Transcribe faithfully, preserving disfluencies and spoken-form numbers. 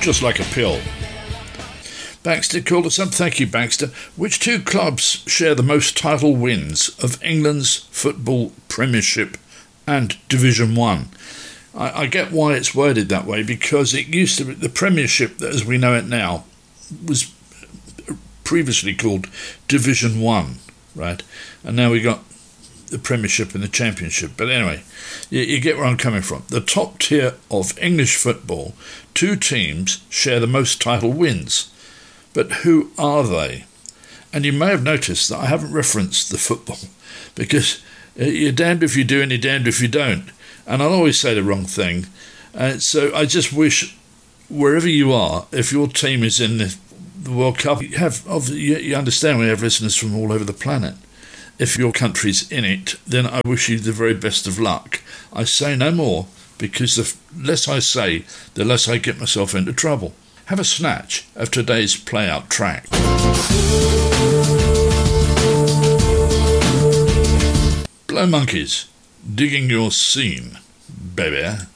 just like a pill. Baxter called us up. Thank you, Baxter. Which two clubs share the most title wins of England's football Premiership and Division One? I, I get why it's worded that way, because it used to be the Premiership, as we know it now, was previously called Division One, right? And now we got the Premiership and the Championship. But anyway, you, you get where I'm coming from. The top tier of English football, two teams share the most title wins. But who are they? And you may have noticed that I haven't referenced the football, because you're damned if you do and you're damned if you don't. And I'll always say the wrong thing. Uh, so I just wish, wherever you are, if your team is in the, the World Cup, you have you, you understand we have listeners from all over the planet. If your country's in it, then I wish you the very best of luck. I say no more, because the less I say, the less I get myself into trouble. Have a snatch of today's play-out track. Blow Monkeys, Digging Your Scene, baby.